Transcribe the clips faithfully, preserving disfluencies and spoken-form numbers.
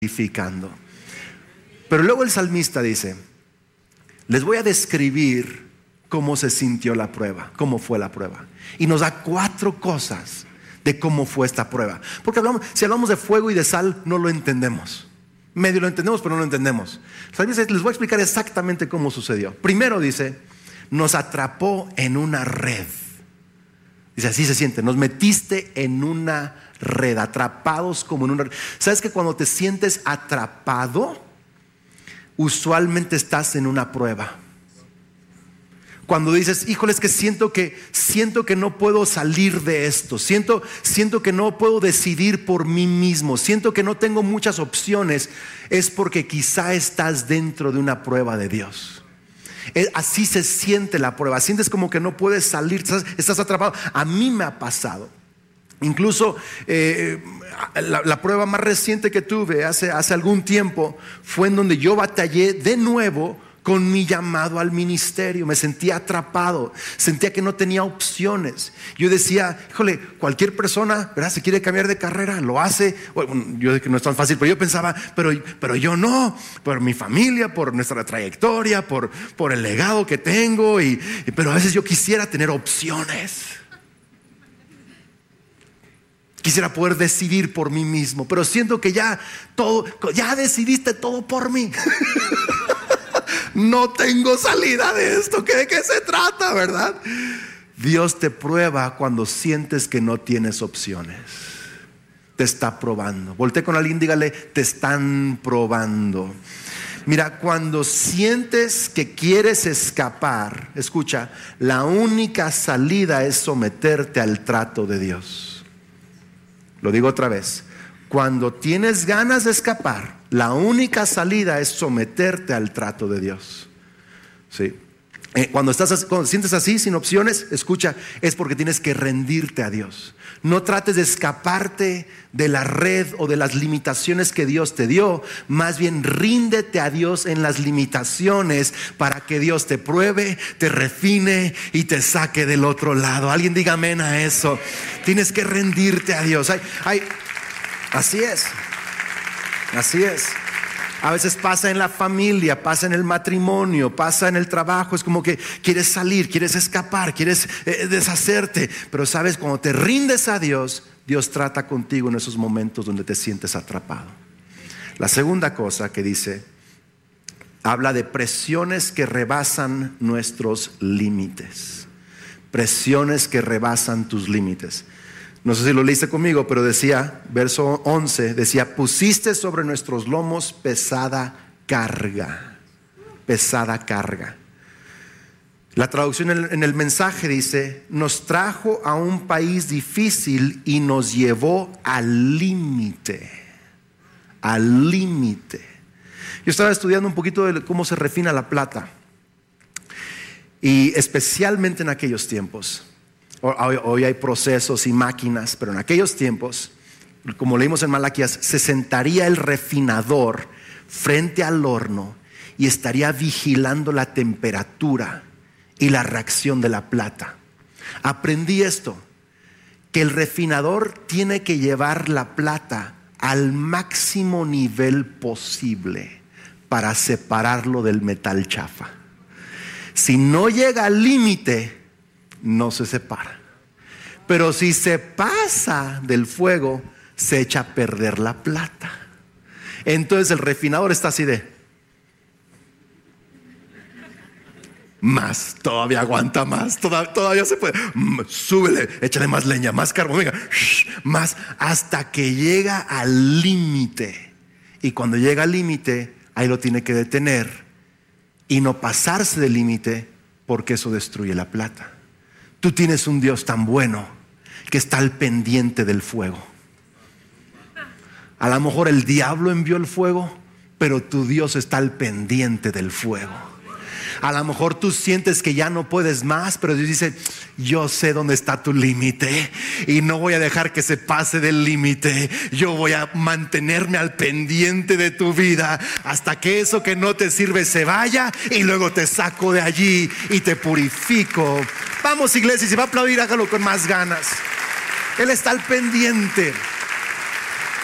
edificando. Pero luego el salmista dice: les voy a describir cómo se sintió la prueba, cómo fue la prueba. Y nos da cuatro cosas de cómo fue esta prueba. Porque hablamos, si hablamos de fuego y de sal, no lo entendemos. Medio lo entendemos, pero no lo entendemos. El salmista dice: les voy a explicar exactamente cómo sucedió. Primero dice: nos atrapó en una red. Dice, así se siente: nos metiste en una red, atrapados como en una red. ¿Sabes que cuando te sientes atrapado, usualmente estás en una prueba? Cuando dices, híjole, es que siento que siento que no puedo salir de esto, siento, siento que no puedo decidir por mí mismo, siento que no tengo muchas opciones, es porque quizá estás dentro de una prueba de Dios. Así se siente la prueba, sientes como que no puedes salir, estás, estás atrapado. A mí me ha pasado. Incluso eh, la, la prueba más reciente que tuve hace, hace algún tiempo fue en donde yo batallé de nuevo con mi llamado al ministerio. Me sentía atrapado, sentía que no tenía opciones. Yo decía, híjole, cualquier persona, ¿verdad?, se quiere cambiar de carrera, lo hace. Bueno, yo sé que no es tan fácil, pero yo pensaba, pero, pero yo no, por mi familia, por nuestra trayectoria, por, por el legado que tengo, y, y, pero a veces yo quisiera tener opciones. Quisiera poder decidir por mí mismo, pero siento que ya todo, ya decidiste todo por mí. No tengo salida de esto. ¿De qué se trata, verdad? Dios te prueba cuando sientes que no tienes opciones. Te está probando. Voltea con alguien, dígale: te están probando. Mira, cuando sientes que quieres escapar, escucha, la única salida es someterte al trato de Dios. Lo digo otra vez. Cuando tienes ganas de escapar, la única salida es someterte al trato de Dios. ¿Sí? Eh, cuando estás así, cuando sientes así, sin opciones, escucha, es porque tienes que rendirte a Dios. No trates de escaparte de la red o de las limitaciones que Dios te dio. Más bien ríndete a Dios en las limitaciones para que Dios te pruebe, te refine y te saque del otro lado. Alguien diga amén a eso. Tienes que rendirte a Dios. Hay, hay, así es. Así es. A veces pasa en la familia, pasa en el matrimonio, pasa en el trabajo. Es como que quieres salir, quieres escapar, quieres eh, deshacerte. Pero sabes, cuando te rindes a Dios, Dios trata contigo en esos momentos donde te sientes atrapado. La segunda cosa que dice, habla de presiones que rebasan nuestros límites. Presiones que rebasan tus límites. No sé si lo leíste conmigo, pero decía, verso once, decía: pusiste sobre nuestros lomos pesada carga. Pesada carga. La traducción en el, en el mensaje dice: nos trajo a un país difícil y nos llevó al límite. Al límite. Yo estaba estudiando un poquito de cómo se refina la plata. Y especialmente en aquellos tiempos. Hoy, hoy hay procesos y máquinas, pero en aquellos tiempos, como leímos en Malaquías, se sentaría el refinador frente al horno y estaría vigilando la temperatura y la reacción de la plata. Aprendí esto, que el refinador tiene que llevar la plata al máximo nivel posible para separarlo del metal chafa. Si no llega al límite, no se separa. Pero si se pasa del fuego, se echa a perder la plata. Entonces el refinador está así de: más, todavía aguanta más, todavía, todavía se puede, súbele, échale más leña, más carbón, venga, más, hasta que llega al límite. Y cuando llega al límite, ahí lo tiene que detener y no pasarse del límite, porque eso destruye la plata. Tú tienes un Dios tan bueno que está al pendiente del fuego. A lo mejor el diablo envió el fuego, pero tu Dios está al pendiente del fuego. A lo mejor tú sientes que ya no puedes más, pero Dios dice: yo sé dónde está tu límite y no voy a dejar que se pase del límite. Yo voy a mantenerme al pendiente de tu vida hasta que eso que no te sirve se vaya, y luego te saco de allí y te purifico. Vamos, iglesia, si va a aplaudir, hágalo con más ganas. Él está al pendiente.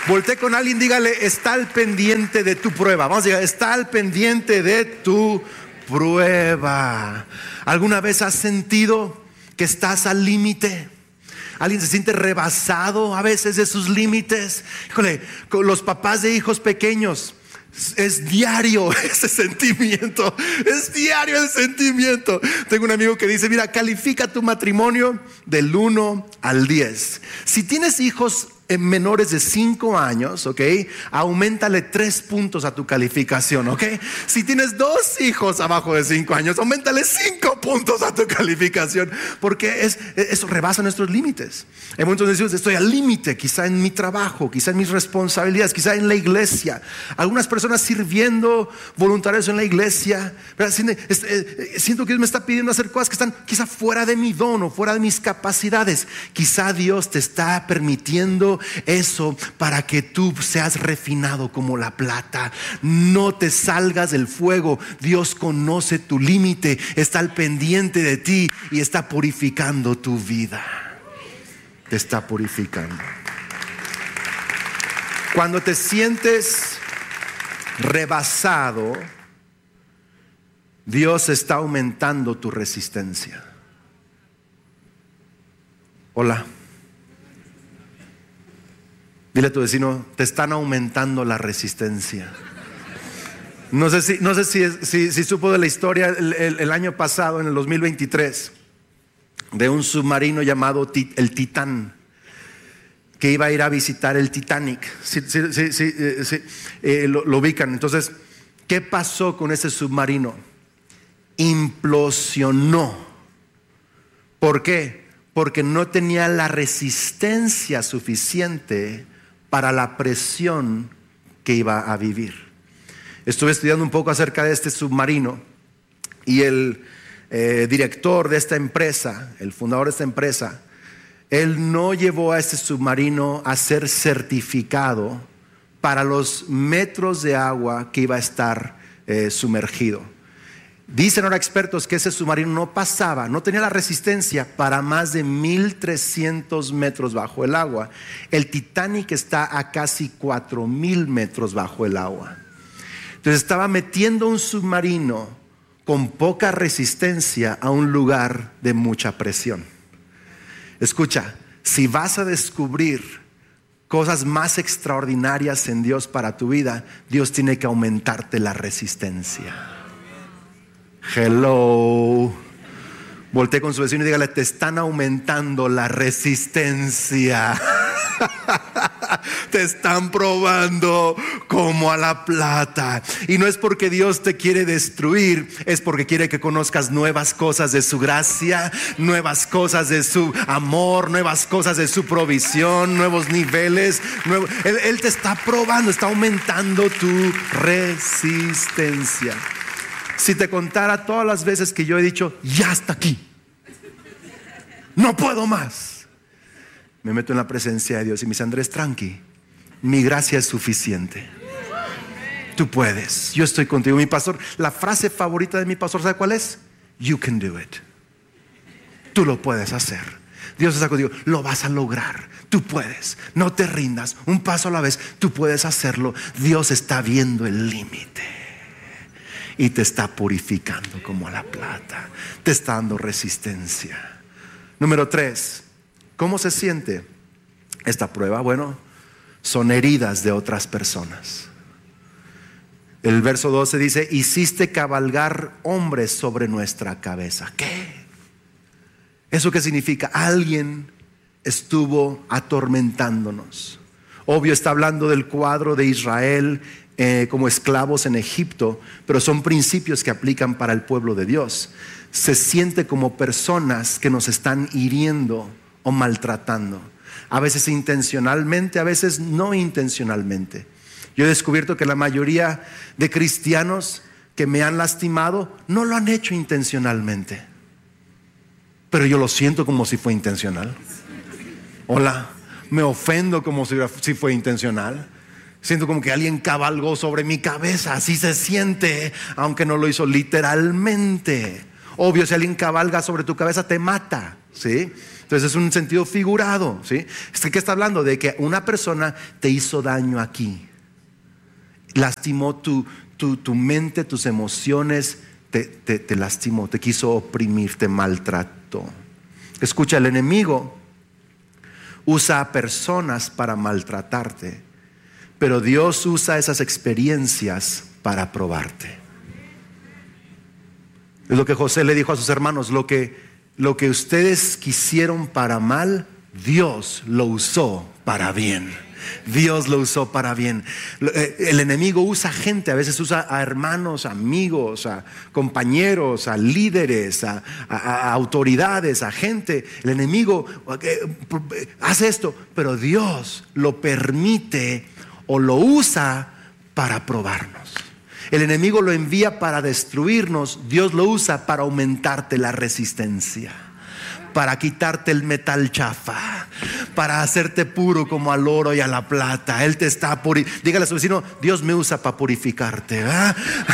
Volté con alguien, dígale, está al pendiente de tu prueba. Vamos a decir, está al pendiente de tu prueba. ¿Alguna vez has sentido que estás al límite? ¿Alguien se siente rebasado a veces de sus límites? Híjole, con los papás de hijos pequeños, es diario ese sentimiento, es diario ese sentimiento. Tengo un amigo que dice, mira, califica tu matrimonio del uno al diez. Si tienes hijos en menores de cinco años, ok, auméntale tres puntos a tu calificación, ok. Si tienes dos hijos abajo de cinco años, auméntale cinco puntos a tu calificación, porque es, eso rebasa nuestros límites. En momentos decimos, estoy al límite, quizá en mi trabajo, quizá en mis responsabilidades, quizá en la iglesia. Algunas personas sirviendo, voluntarios en la iglesia, siento que Dios me está pidiendo hacer cosas que están quizá fuera de mi don o fuera de mis capacidades. Quizá Dios te está permitiendo eso para que tú seas refinado como la plata. No te salgas del fuego. Dios conoce tu límite, está al pendiente de ti y está purificando tu vida. Te está purificando. Cuando te sientes rebasado, Dios está aumentando tu resistencia. Hola. Dile a tu vecino, te están aumentando la resistencia. No sé si, no sé si, si, si supo de la historia el, el, el año pasado, en el dos mil veintitrés, de un submarino llamado el Titán, que iba a ir a visitar el Titanic. Sí, sí, sí, sí, sí, eh, lo, lo ubican. Entonces, ¿qué pasó con ese submarino? Implosionó. ¿Por qué? Porque no tenía la resistencia suficiente para la presión que iba a vivir. Estuve estudiando un poco acerca de este submarino y el eh, director de esta empresa, el fundador de esta empresa, él no llevó a este submarino a ser certificado para los metros de agua que iba a estar eh, sumergido. Dicen ahora expertos que ese submarino no pasaba, no tenía la resistencia para más de mil trescientos metros bajo el agua. El Titanic está a casi cuatro mil metros bajo el agua. Entonces estaba metiendo un submarino con poca resistencia a un lugar de mucha presión. Escucha, si vas a descubrir cosas más extraordinarias en Dios para tu vida, Dios tiene que aumentarte la resistencia. Hello. Voltea con su vecino y dígale, te están aumentando la resistencia. Te están probando como a la plata. Y no es porque Dios te quiere destruir, es porque quiere que conozcas nuevas cosas de su gracia, nuevas cosas de su amor, nuevas cosas de su provisión, nuevos niveles nuevo, él, él te está probando, está aumentando tu resistencia. Si te contara todas las veces que yo he dicho, ya hasta aquí, no puedo más, me meto en la presencia de Dios y me dice, Andrés, tranqui, mi gracia es suficiente. Tú puedes, yo estoy contigo. Mi pastor, la frase favorita de mi pastor, ¿sabe cuál es? You can do it. Tú lo puedes hacer. Dios está contigo, lo vas a lograr. Tú puedes, no te rindas, un paso a la vez, tú puedes hacerlo. Dios está viendo el límite y te está purificando como a la plata, te está dando resistencia. Número tres, ¿cómo se siente esta prueba? Bueno, son heridas de otras personas. El verso doce dice, hiciste cabalgar hombres sobre nuestra cabeza. ¿Qué? ¿Eso qué significa? Alguien estuvo atormentándonos. Obvio, está hablando del cuadro de Israel eh, como esclavos en Egipto, pero son principios que aplican para el pueblo de Dios. Se siente como personas que nos están hiriendo o maltratando, a veces intencionalmente, a veces no intencionalmente. Yo he descubierto que la mayoría de cristianos que me han lastimado no lo han hecho intencionalmente, pero yo lo siento como si fue intencional. Hola, me ofendo como si, si fue intencional. Siento como que alguien cabalgó sobre mi cabeza. Así se siente, aunque no lo hizo literalmente. Obvio, si alguien cabalga sobre tu cabeza te mata, ¿sí? Entonces es un sentido figurado, ¿sí? ¿Qué está hablando? De que una persona te hizo daño aquí, lastimó tu, tu, tu mente, tus emociones, te, te, te lastimó, te quiso oprimir, te maltrató. Escucha, el enemigo usa a personas para maltratarte, pero Dios usa esas experiencias para probarte. Es lo que José le dijo a sus hermanos: lo que, lo que ustedes quisieron para mal, Dios lo usó para bien. Dios lo usó para bien. El enemigo usa gente, a veces usa a hermanos, amigos, a compañeros, a líderes, a, a, a autoridades, a gente. El enemigo hace esto, pero Dios lo permite o lo usa para probarnos. El enemigo lo envía para destruirnos, Dios lo usa para aumentarte la resistencia, para quitarte el metal chafa, para hacerte puro como al oro y a la plata. Él te está purificando. Dígale a su vecino: Dios me usa para purificarte, ¿verdad?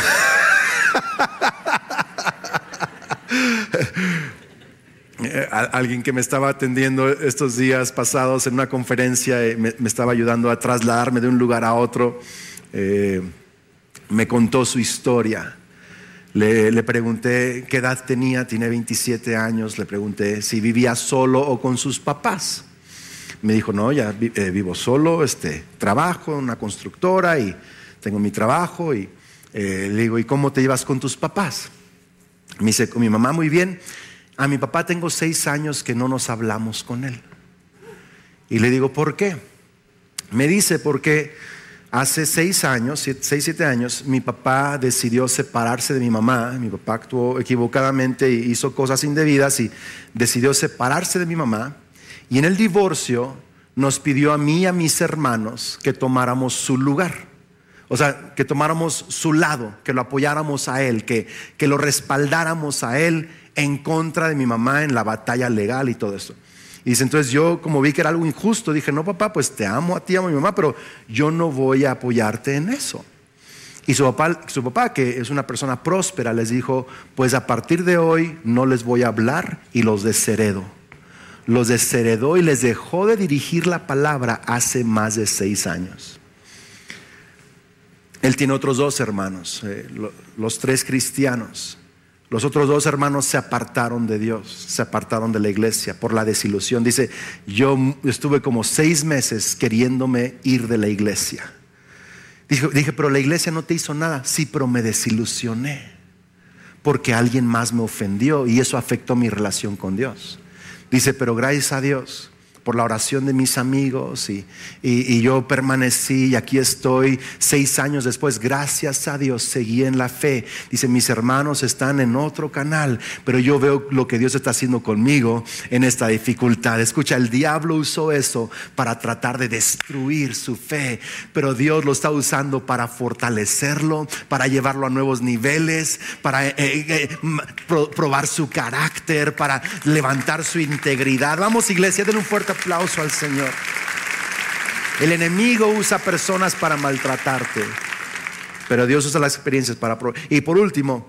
Alguien que me estaba atendiendo estos días pasados en una conferencia me, me estaba ayudando a trasladarme de un lugar a otro. Eh, me contó su historia. Le, le pregunté qué edad tenía. Tiene veintisiete años. Le pregunté si vivía solo o con sus papás. Me dijo: no, ya vi, eh, vivo solo, este, trabajo en una constructora y tengo mi trabajo. Y eh, le digo: ¿y cómo te llevas con tus papás? Me dice: con mi mamá muy bien. A mi papá tengo seis años que no nos hablamos con él. Y le digo: ¿por qué? Me dice: porque hace seis años, siete, seis, siete años, mi papá decidió separarse de mi mamá. Mi papá actuó equivocadamente y hizo cosas indebidas y decidió separarse de mi mamá. Y en el divorcio nos pidió a mí y a mis hermanos que tomáramos su lugar. O sea, que tomáramos su lado, que lo apoyáramos a él, que, que lo respaldáramos a él en contra de mi mamá en la batalla legal y todo eso. Y dice: entonces yo, como vi que era algo injusto, dije: no, papá, pues te amo a ti, amo a mi mamá, pero yo no voy a apoyarte en eso. Y su papá, su papá, que es una persona próspera, les dijo: pues a partir de hoy no les voy a hablar, y los desheredó. Los desheredó y les dejó de dirigir la palabra hace más de seis años. Él tiene otros dos hermanos, eh, los tres cristianos. Los otros dos hermanos se apartaron de Dios, se apartaron de la iglesia por la desilusión. Dice: yo estuve como seis meses queriéndome ir de la iglesia. Dije, dije, pero la iglesia no te hizo nada. Sí, pero me desilusioné porque alguien más me ofendió y eso afectó mi relación con Dios. Dice: pero gracias a Dios por la oración de mis amigos y, y, y yo permanecí y aquí estoy seis años después. Gracias a Dios seguí en la fe. Dice: mis hermanos están en otro canal, pero yo veo lo que Dios está haciendo conmigo en esta dificultad. Escucha, el diablo usó eso para tratar de destruir su fe, pero Dios lo está usando para fortalecerlo, para llevarlo a nuevos niveles, para eh, eh, pro, probar su carácter, para levantar su integridad. Vamos, iglesia, denle un fuerte aplauso al Señor. El enemigo usa personas para maltratarte, pero Dios usa las experiencias para probar. Y por último,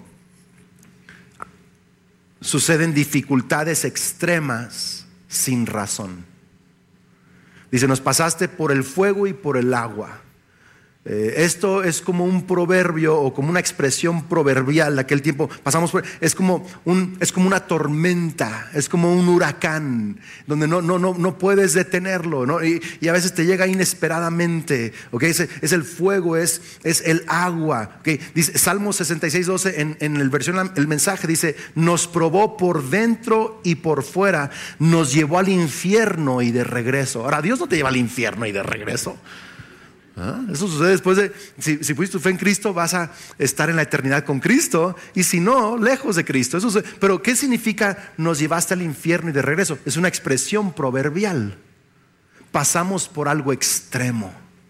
suceden dificultades extremas sin razón. Dice: nos pasaste por el fuego y por el agua. Eh, esto es como un proverbio o como una expresión proverbial de aquel tiempo. Pasamos por, es como un, es como una tormenta, es como un huracán donde no, no, no, no puedes detenerlo, ¿no? Y, y a veces te llega inesperadamente, ¿okay? Es, es el fuego, es, es el agua, ¿okay? Dice Salmo sesenta y seis, doce en, en el versión, el mensaje dice: nos probó por dentro y por fuera, nos llevó al infierno y de regreso. Ahora, Dios no te lleva al infierno y de regreso. ¿Ah? Eso sucede después de, si, si pusiste tu fe en Cristo, vas a estar en la eternidad con Cristo, y si no, lejos de Cristo. Eso sucede. Pero ¿qué significa nos llevaste al infierno y de regreso? Es una expresión proverbial. Pasamos por algo extremo,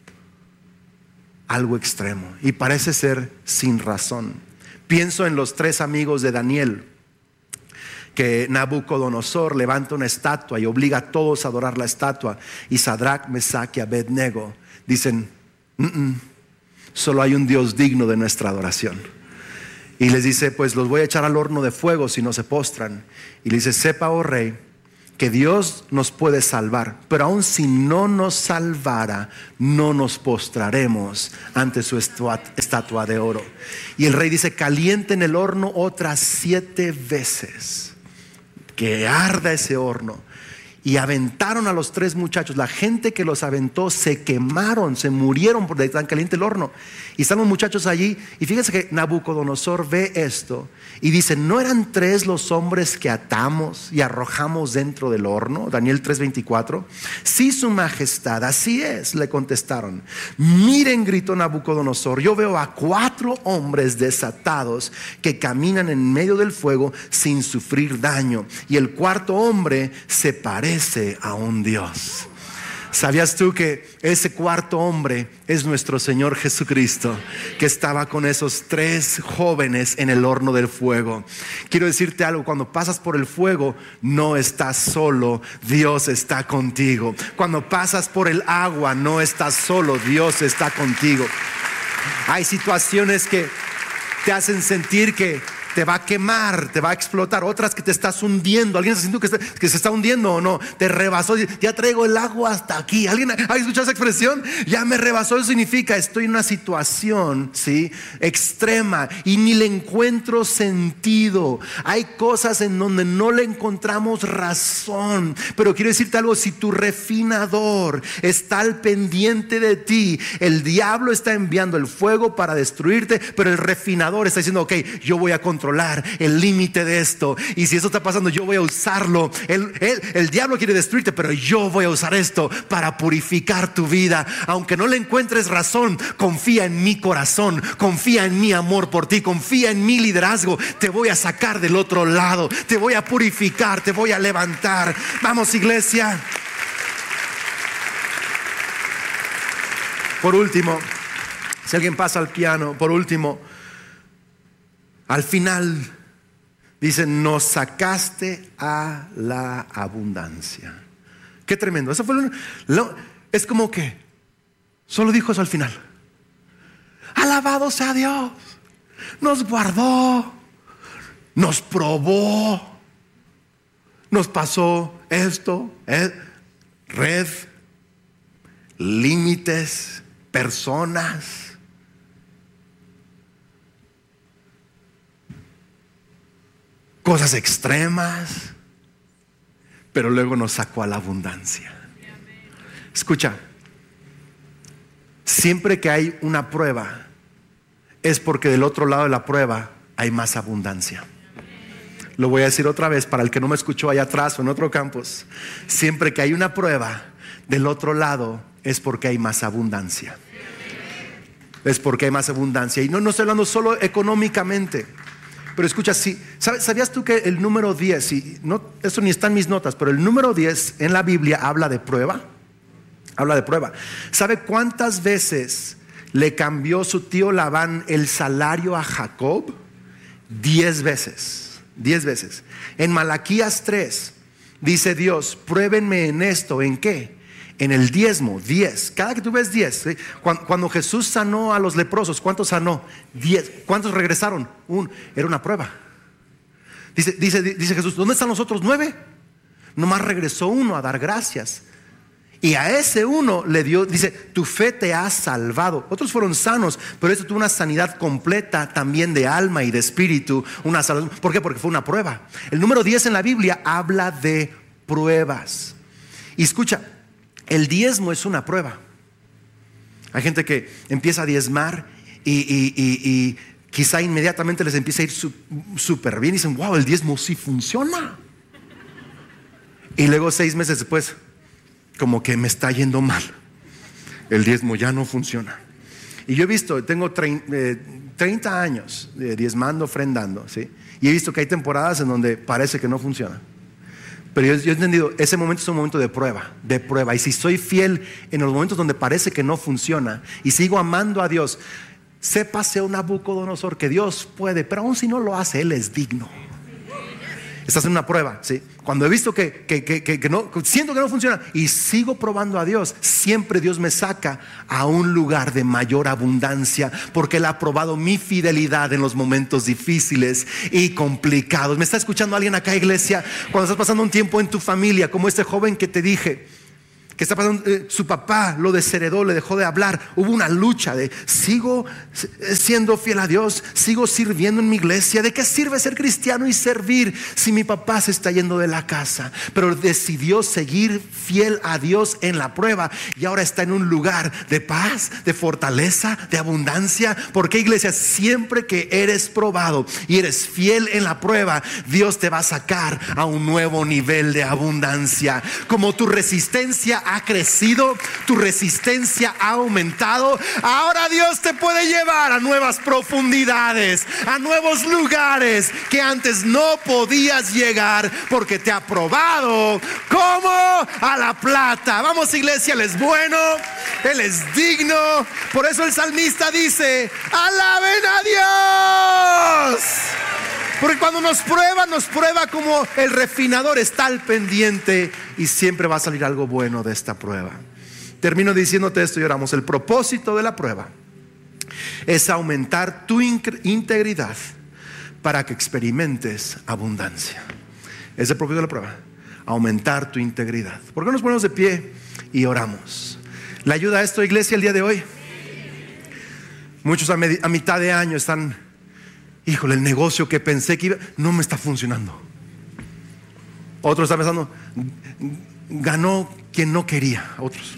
algo extremo, y parece ser sin razón. Pienso en los tres amigos de Daniel, que Nabucodonosor levanta una estatua y obliga a todos a adorar la estatua, y Sadrach, Mesach y Abednego dicen: Mm-mm, solo hay un Dios digno de nuestra adoración. Y les dice: pues los voy a echar al horno de fuego si no se postran. Y le dice: sepa, oh rey, que Dios nos puede salvar, pero aun si no nos salvara, no nos postraremos ante su estatua de oro. Y el rey dice: caliente en el horno otras siete veces, que arda ese horno. Y aventaron a los tres muchachos. La gente que los aventó se quemaron, se murieron por tan caliente el horno. Y están los muchachos allí. Y fíjense que Nabucodonosor ve esto y dice: ¿no eran tres los hombres que atamos y arrojamos dentro del horno? Daniel tres veinticuatro. Sí, su majestad, así es, le contestaron. Miren, gritó Nabucodonosor, yo veo a cuatro hombres desatados que caminan en medio del fuego sin sufrir daño. Y el cuarto hombre se parece a un Dios. ¿Sabías tú que ese cuarto hombre es nuestro Señor Jesucristo, que estaba con esos tres jóvenes en el horno del fuego? Quiero decirte algo: cuando pasas por el fuego, no estás solo, Dios está contigo. Cuando pasas por el agua, no estás solo, Dios está contigo. Hay situaciones que te hacen sentir que te va a quemar, te va a explotar. Otras que te estás hundiendo. ¿Alguien se siente que, está, que se está hundiendo o no? Te rebasó, ya traigo el agua hasta aquí. ¿Alguien ha escuchado esa expresión? Ya me rebasó. Eso significa: estoy en una situación, ¿sí?, extrema y ni le encuentro sentido. Hay cosas en donde no le encontramos razón. Pero quiero decirte algo: si tu refinador está al pendiente de ti, el diablo está enviando el fuego para destruirte, pero el refinador está diciendo: ok, yo voy a controlar el límite de esto, y si eso está pasando, yo voy a usarlo. el, el, el diablo quiere destruirte, pero yo voy a usar esto para purificar tu vida. Aunque no le encuentres razón, confía en mi corazón, confía en mi amor por ti, confía en mi liderazgo. Te voy a sacar del otro lado, te voy a purificar, te voy a levantar. Vamos, iglesia. Por último, si alguien pasa al piano, por último, al final dice: nos sacaste a la abundancia. Qué tremendo. Eso fue lo, lo, es como que solo dijo eso al final. Alabado sea Dios. Nos guardó, nos probó, nos pasó esto, eh, red, límites, personas. Cosas extremas, pero luego nos sacó a la abundancia. Escucha, siempre que hay una prueba, es porque del otro lado de la prueba hay más abundancia. Lo voy a decir otra vez para el que no me escuchó allá atrás o en otro campus. Siempre que hay una prueba, del otro lado es porque hay más abundancia. Es porque hay más abundancia. Y no, no estoy hablando solo económicamente. Pero escucha, si, ¿sabías tú que el número diez, y no, esto ni está en mis notas, pero el número diez en la Biblia habla de prueba? Habla de prueba. ¿Sabe cuántas veces le cambió su tío Labán el salario a Jacob? Diez veces. Diez veces. En Malaquías tres dice Dios: pruébenme en esto. ¿En qué? En el diezmo, diez. Cada que tú ves diez, ¿eh? cuando, cuando Jesús sanó a los leprosos, ¿cuántos sanó? Diez. ¿Cuántos regresaron? Un. Era una prueba. Dice, dice, dice Jesús: ¿dónde están los otros nueve? Nomás regresó uno a dar gracias. Y a ese uno le dio, dice: tu fe te ha salvado. Otros fueron sanos, pero este tuvo una sanidad completa también de alma y de espíritu. Una salud. ¿Por qué? Porque fue una prueba. El número diez en la Biblia habla de pruebas. Y escucha, el diezmo es una prueba. Hay gente que empieza a diezmar y, y, y, y quizá inmediatamente les empieza a ir súper bien y dicen: wow, el diezmo sí funciona. Y luego seis meses después, como que me está yendo mal, el diezmo ya no funciona. Y yo he visto, tengo treinta años diezmando, ofrendando, ¿sí? Y he visto que hay temporadas en donde parece que no funciona. Pero yo, yo he entendido, ese momento es un momento de prueba, de prueba. Y si soy fiel en los momentos donde parece que no funciona y sigo amando a Dios, sépase un Nabucodonosor que Dios puede, pero aún si no lo hace, Él es digno. Estás en una prueba, ¿sí? Cuando he visto que, que, que, que, que no, siento que no funciona y sigo probando a Dios, siempre Dios me saca a un lugar de mayor abundancia, porque Él ha probado mi fidelidad en los momentos difíciles y complicados. ¿Me está escuchando alguien acá, iglesia? Cuando estás pasando un tiempo en tu familia, como este joven que te dije, que está pasando, eh, su papá lo desheredó, le dejó de hablar. Hubo una lucha de sigo siendo fiel a Dios, sigo sirviendo en mi iglesia. ¿De qué sirve ser cristiano y servir si mi papá se está yendo de la casa? Pero decidió seguir fiel a Dios en la prueba y ahora está en un lugar de paz, de fortaleza, de abundancia. Porque, iglesia, siempre que eres probado y eres fiel en la prueba, Dios te va a sacar a un nuevo nivel de abundancia. Como tu resistencia ha crecido, tu resistencia ha aumentado, ahora Dios te puede llevar a nuevas profundidades, a nuevos lugares que antes no podías llegar, porque te ha probado como a la plata. Vamos, iglesia, Él es bueno, Él es digno. Por eso el salmista dice: alaben a Dios. Porque cuando nos prueba, nos prueba como el refinador, está al pendiente y siempre va a salir algo bueno de esta prueba. Termino diciéndote esto y oramos. El propósito de la prueba es aumentar tu integridad para que experimentes abundancia. Ese es el propósito de la prueba, aumentar tu integridad. ¿Por qué nos ponemos de pie y oramos? ¿Le ayuda esto, iglesia, el día de hoy? Muchos a, med- a mitad de año están: híjole, el negocio que pensé que iba, no me está funcionando. Otros están pensando: ganó quien no quería. Otros: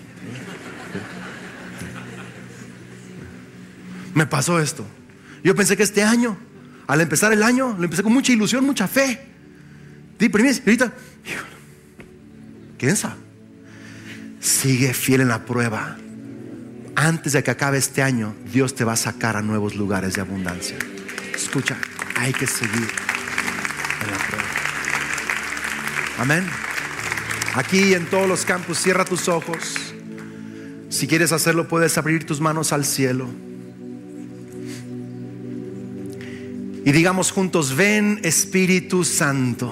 me pasó esto. Yo pensé que este año, al empezar el año, lo empecé con mucha ilusión, mucha fe. Y ahorita, híjole, ¿quién sabe? Sigue fiel en la prueba. Antes de que acabe este año, Dios te va a sacar a nuevos lugares de abundancia. Escucha, hay que seguir en la prueba. Amén. Aquí en todos los campus, cierra tus ojos. Si quieres hacerlo, puedes abrir tus manos al cielo y digamos juntos: ven, Espíritu Santo.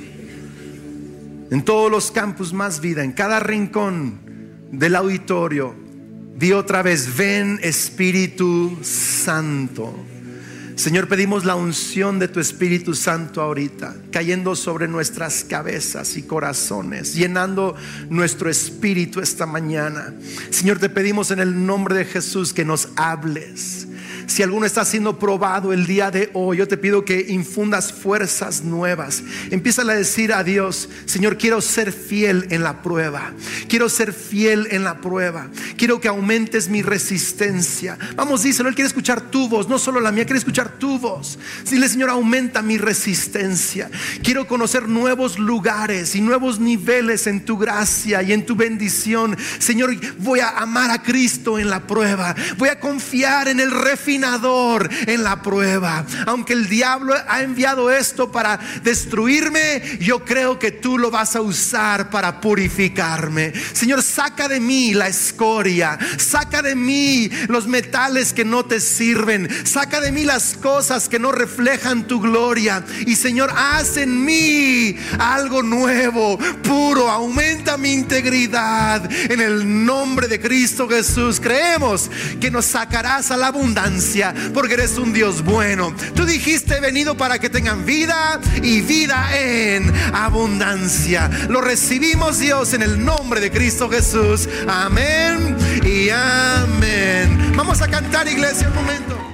En todos los campus Más Vida, en cada rincón del auditorio, di otra vez: ven, Espíritu Santo. Señor, pedimos la unción de tu Espíritu Santo ahorita, cayendo sobre nuestras cabezas y corazones, llenando nuestro espíritu esta mañana. Señor, te pedimos en el nombre de Jesús que nos hables. Si alguno está siendo probado el día de hoy, yo te pido que infundas fuerzas nuevas. Empieza a decir a Dios: Señor, quiero ser fiel en la prueba. Quiero ser fiel en la prueba. Quiero que aumentes mi resistencia. Vamos, díselo. Él quiere escuchar tu voz, no solo la mía, quiere escuchar tu voz. Dile: Señor, aumenta mi resistencia. Quiero conocer nuevos lugares y nuevos niveles en tu gracia y en tu bendición. Señor, voy a amar a Cristo en la prueba. Voy a confiar en el refinador en la prueba. Aunque el diablo ha enviado esto para destruirme, yo creo que tú lo vas a usar para purificarme. Señor, saca de mí la escoria, saca de mí los metales que no te sirven, saca de mí las cosas que no reflejan tu gloria. Y Señor, haz en mí algo nuevo, puro. Aumenta mi integridad en el nombre de Cristo Jesús. Creemos que nos sacarás a la abundancia, porque eres un Dios bueno. Tú dijiste: he venido para que tengan vida y vida en abundancia. Lo recibimos, Dios, en el nombre de Cristo Jesús. Amén y amén. Vamos a cantar, iglesia, un momento.